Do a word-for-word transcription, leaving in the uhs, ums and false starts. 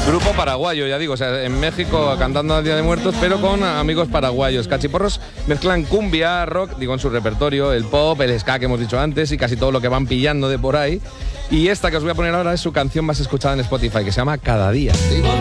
Grupo paraguayo, ya digo, o sea, en México cantando al Día de Muertos, pero con amigos paraguayos. Cachiporros mezclan cumbia, rock, digo, en su repertorio, el pop, el ska que hemos dicho antes y casi todo lo que van pillando de por ahí. Y esta que os voy a poner ahora es su canción más escuchada en Spotify, que se llama Cada Día.